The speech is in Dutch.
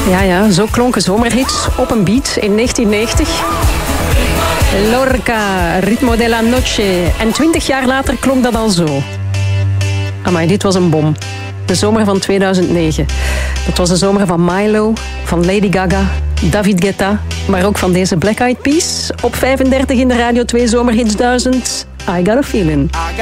Ja, zo klonken zomerhits op een beat in 1990. Lorca, Ritmo de la Noche. En 20 jaar later klonk dat al zo. Amai, dit was een bom. De zomer van 2009. Dat was de zomer van Milo, van Lady Gaga, David Guetta, maar ook van deze Black Eyed Peas. Op 35 in de Radio 2 Zomerhits 1000. I Got a Feeling.